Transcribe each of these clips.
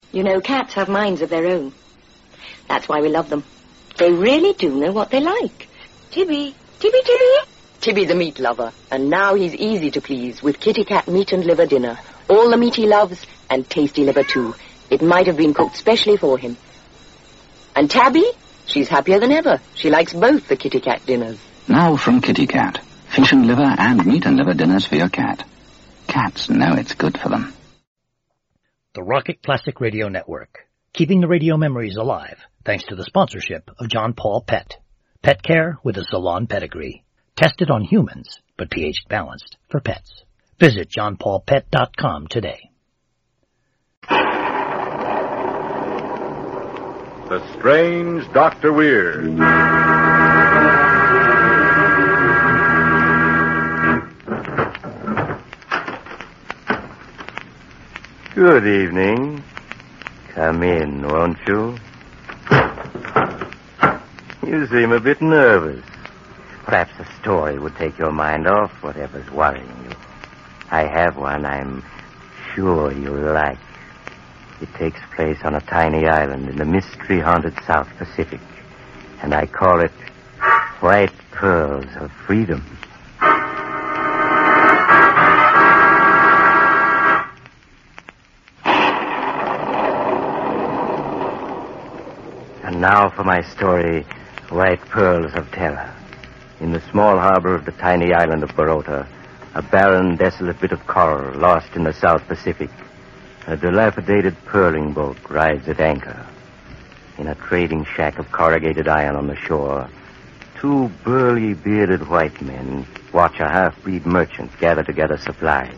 You know, cats have minds of their own. That's why we love them. They really do know what they like. Tibby. Tibby's a meat lover, and now he's easy to please with Kitty Cat meat and liver dinner. All the meat he loves, and tasty liver too. It might have been cooked specially for him. And Tabby? She's happier than ever. She likes both the Kitty Cat dinners. Now from Kitty Cat. Fish and liver and meat and liver dinners for your cat. Cats know it's good for them. The Rocket Classic Radio Network. Keeping the radio memories alive, thanks to the sponsorship of John Paul Pet. Pet care with a salon pedigree. Tested on humans, but pH balanced for pets. Visit johnpaulpet.com today. The Strange Dr. Weird. Good evening. Come in, won't you? You seem a bit nervous. Perhaps a story would take your mind off whatever's worrying you. I have one I'm sure you'll like. It takes place on a tiny island in the mystery-haunted South Pacific, and I call it White Pearls of Freedom. And now for my story, White Pearls of Terror. In the small harbor of the tiny island of Barota, a barren, desolate bit of coral lost in the South Pacific, a dilapidated pearling boat rides at anchor. In a trading shack of corrugated iron on the shore, two burly, bearded white men watch a half-breed merchant gather together supplies,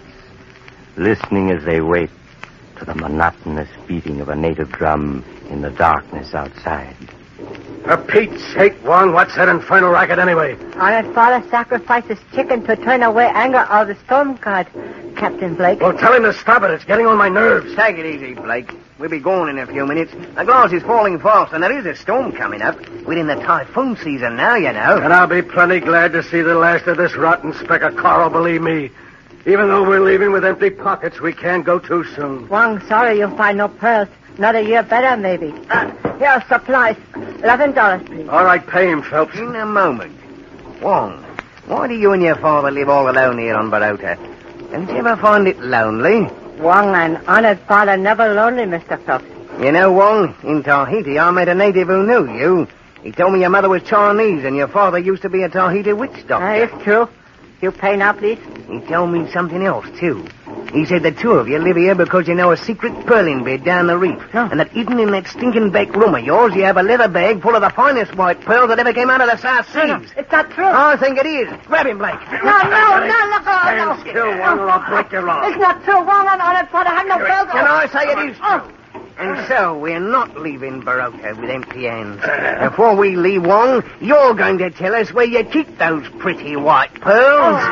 listening as they wait to the monotonous beating of a native drum in the darkness outside. For Pete's sake, Wong, what's that infernal racket anyway? Honored father sacrifices chicken to turn away anger of the storm god, Captain Blake. Well, tell him to stop it. It's getting on my nerves. Take it easy, Blake. We'll be going in a few minutes. The glass is falling fast, and there is a storm coming up. We're in the typhoon season now, you know. And I'll be plenty glad to see the last of this rotten speck of coral, believe me. Even though we're leaving with empty pockets, we can't go too soon. Wong, sorry you'll find no pearls. Another year better, maybe. Here are supplies. $11, please. All right, pay him, Phelps. In a moment. Wong, why do you and your father live all alone here on Barota? Don't you ever find it lonely? Wong, an honored father, never lonely, Mr. Phelps. You know, Wong, in Tahiti, I met a native who knew you. He told me your mother was Chinese and your father used to be a Tahiti witch doctor. It's true. You pay now, please? He told me something else, too. He said the two of you live here because you know a secret pearling bed down the reef. No. And that hidden in that stinking back room of yours, you have a leather bag full of the finest white pearls that ever came out of the South Seas. No, it's not true. I think it is. Grab him, Blake. No, look. Stand still, Wong, or I'll break your arm. It's not true. Wong, an honored father, have no pearls. Can I say it is true? And so, we're not leaving Barota with empty hands. Before we leave, Wong, you're going to tell us where you keep those pretty white pearls.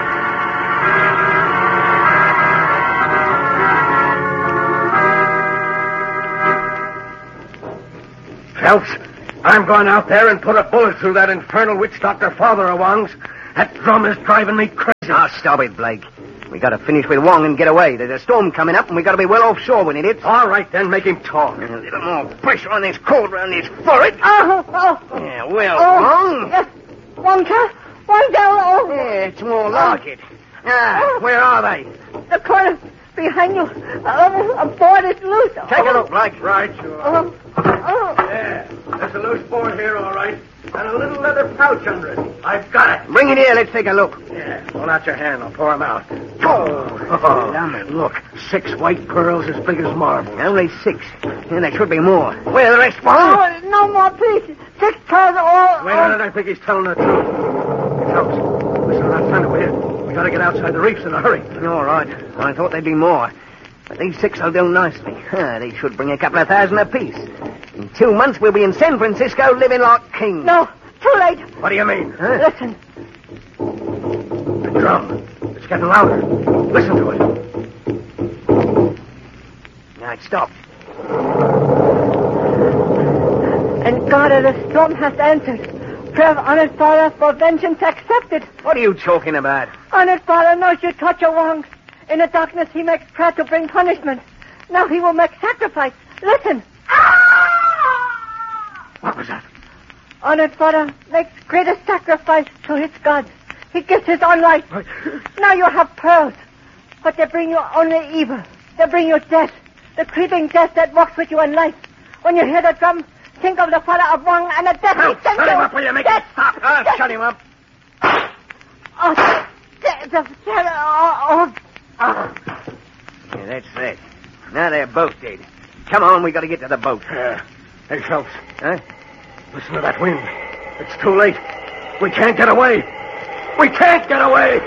Phelps, I'm going out there and put a bullet through that infernal witch doctor father of Wong's. That drum is driving me crazy. Ah, stop it, Blake. We got to finish with Wong and get away. There's a storm coming up, and we got to be well offshore when it hits. All right, then, make him talk. A little more pressure on this cord around his forehead. Yeah, well, Wong. Yes. Wong, sir. Wong down. Yeah, it's more like it. Where are they? The corner behind you. A board is loose. Take a look, Blake. Right, sure. Yeah, there's a loose board here, all right. And a little leather pouch under it. I've got it. Bring it here. Let's take a look. Yeah, hold out your hand. I'll pour them out. Oh, look. 6 white pearls as big as marbles. Only 6. And there should be more. Where are the rest, Wong? Oh, no more, please. 6 pearls all. Wait a minute. I think he's telling the truth. Phelps, listen to that thunder, will you? We got to get outside the reefs in a hurry. All right. I thought there'd be more. But these 6 will do nicely. They should bring a couple of thousand apiece. In 2 months, we'll be in San Francisco living like kings. No, too late. What do you mean? Listen. The drum. It's getting louder. Listen to it. Now, it stopped. And God of the storm has answered. Prayer of honored father for vengeance accepted. What are you talking about? Honored father knows you touch your Wong. In the darkness, he makes prayer to bring punishment. Now he will make sacrifice Listen. What was that? Honored father makes greatest sacrifice to his gods. He gives his own life. Now you have pearls, but they bring you only evil. They bring you death, the creeping death that walks with you in life. When you hear the drum, think of the father of Wong and the death he sent you. Shut him up, will you make it stop? Shut him up. Oh, Yeah, that's it. Now they're both dead. Come on, we got to get to the boat. Hey, Phelps. Huh? Listen to that wind. It's too late. We can't get away. We can't get away.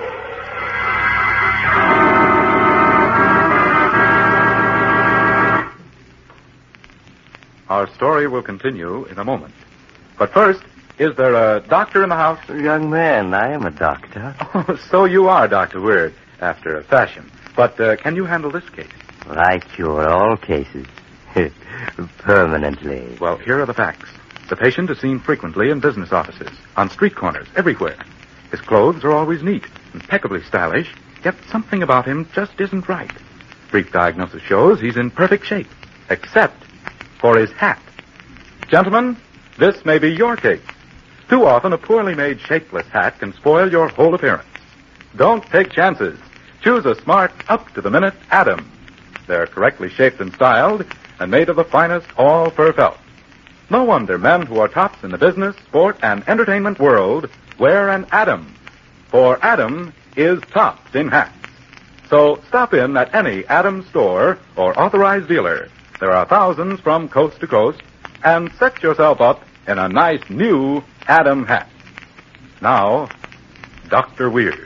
Our story will continue in a moment. But first, is there a doctor in the house? Young man, I am a doctor. Oh, so you are, Dr. Weird, after a fashion. But can you handle this case? I cure all cases. Permanently. Well, here are the facts. The patient is seen frequently in business offices, on street corners, everywhere. His clothes are always neat, impeccably stylish, yet something about him just isn't right. Brief diagnosis shows he's in perfect shape, except for his hat. Gentlemen, this may be your case. Too often, a poorly made, shapeless hat can spoil your whole appearance. Don't take chances. Choose a smart, up-to-the-minute Adam. They're correctly shaped and styled, and made of the finest all-fur felt. No wonder men who are tops in the business, sport, and entertainment world wear an Adam. For Adam is tops in hats. So stop in at any Adam store or authorized dealer. There are thousands from coast to coast, and set yourself up in a nice new Adam hat. Now, Dr. Weird.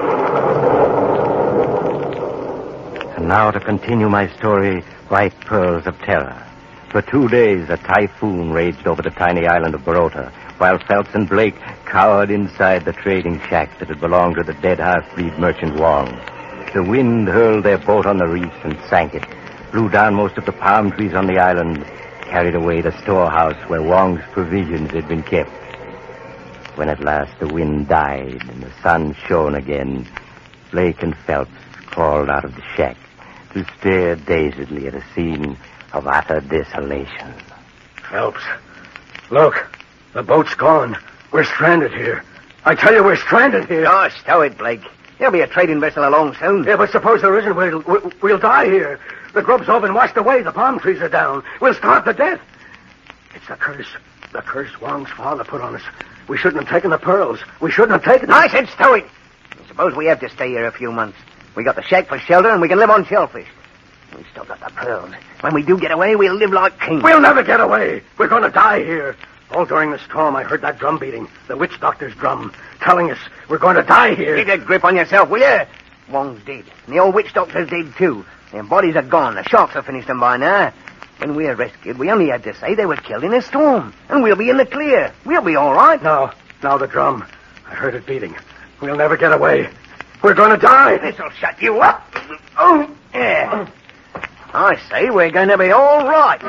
And now to continue my story, White Pearls of Terror. For 2 days, a typhoon raged over the tiny island of Barota, while Phelps and Blake cowered inside the trading shack that had belonged to the dead half-breed merchant Wong. The wind hurled their boat on the reefs and sank it, blew down most of the palm trees on the island, carried away the storehouse where Wong's provisions had been kept. When at last the wind died and the sun shone again, Blake and Phelps crawled out of the shack to stare dazedly at a scene of utter desolation. Phelps, look. The boat's gone. We're stranded here. I tell you, we're stranded here. Oh, stow it, Blake. There'll be a trading vessel along soon. Yeah, but suppose there isn't. We'll die here. The grub's all been washed away. The palm trees are down. We'll starve to death. It's a curse. The curse Wong's father put on us. We shouldn't have taken the pearls. We shouldn't have taken them. I said stow it. Suppose we have to stay here a few months. We got the shack for shelter, and we can live on shellfish. We still got the pearls. When we do get away, we'll live like kings. We'll never get away. We're going to die here. All during the storm, I heard that drum beating, the witch doctor's drum, telling us we're going to die here. Get a grip on yourself, will you? Wong's dead, and the old witch doctor's dead, too. Their bodies are gone. The sharks have finished them by now. When we're rescued, we only had to say they were killed in a storm, and we'll be in the clear. We'll be all right. No, the drum. I heard it beating. We'll never get away. We're going to die. This'll shut you up. Oh, yeah. I say we're going to be all right.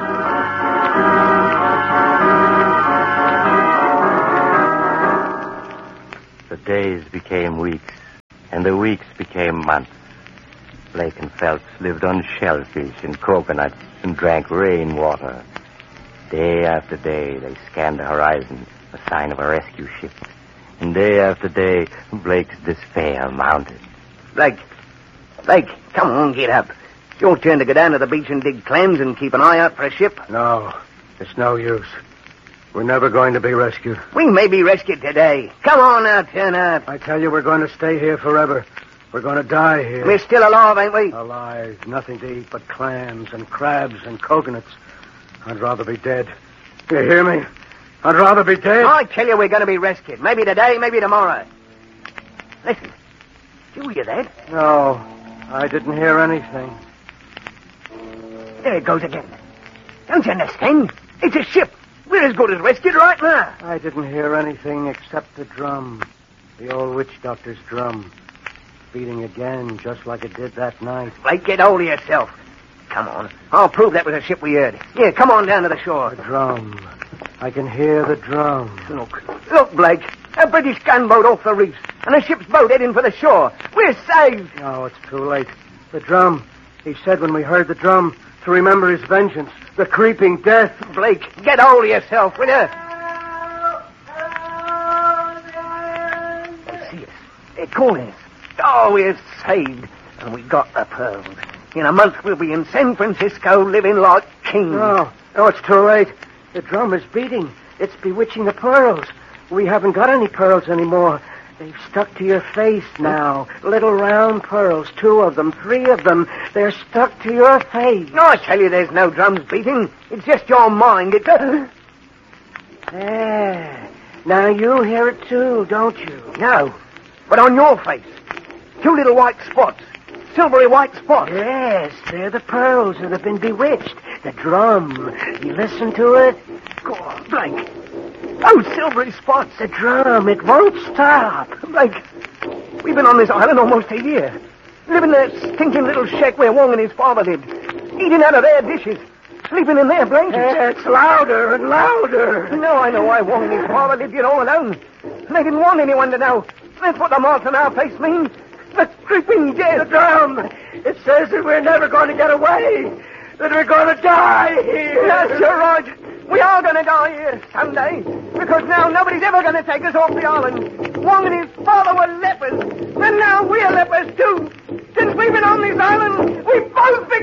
The days became weeks, and the weeks became months. Blake and Phelps lived on shellfish and coconuts and drank rainwater. Day after day, they scanned the horizon, a sign of a rescue ship. And day after day, Blake's despair mounted. Blake, come on, get up. It's your turn to go down to the beach and dig clams and keep an eye out for a ship. No, it's no use. We're never going to be rescued. We may be rescued today. Come on now, turn up. I tell you, we're going to stay here forever. We're going to die here. We're still alive, ain't we? Alive. Nothing to eat but clams and crabs and coconuts. I'd rather be dead. You hear me? I'd rather be dead. I tell you, we're going to be rescued. Maybe today, maybe tomorrow. Listen. Did you hear that? No, I didn't hear anything. There it goes again. Don't you understand? It's a ship. We're as good as rescued right now. I didn't hear anything except the drum. The old witch doctor's drum. Beating again, just like it did that night. Blake, get hold of yourself. Come on. I'll prove that was a ship we heard. Here, come on down to the shore. The drum. I can hear the drum. Look, Blake. A British gunboat off the reefs. And a ship's boat heading for the shore. We're saved. No, it's too late. The drum. He said when we heard the drum to remember his vengeance, the creeping death. Blake, get hold of yourself, will you? They see us. They're calling us. Oh, we're saved. And we got the pearls. In a month we'll be in San Francisco living like kings. No, it's too late. The drum is beating. It's bewitching the pearls. We haven't got any pearls anymore. They've stuck to your face now. Little round pearls, 2 of them, 3 of them. They're stuck to your face. No, I tell you there's no drums beating. It's just your mind. It's There. Now you hear it too, don't you? No, but on your face. 2 little white spots. Silvery white spots. Yes, they're the pearls that have been bewitched. The drum. You listen to it? Go on, Blake. Oh, silvery spots. The drum. It won't stop. Blake, we've been on this island almost a year. Living in that stinking little shack where Wong and his father lived. Eating out of their dishes. Sleeping in their blankets. It's louder and louder. No, I know why Wong and his father lived here all alone. They didn't want anyone to know. That's what the marks on our face mean. The creeping death. The drum. It says that we're never going to get away. That we're going to die here. Yes, you're right. We are going to die here someday. Because now nobody's ever going to take us off the island. Wong and his father were lepers. And now we're lepers too. Since we've been on this island, we've both become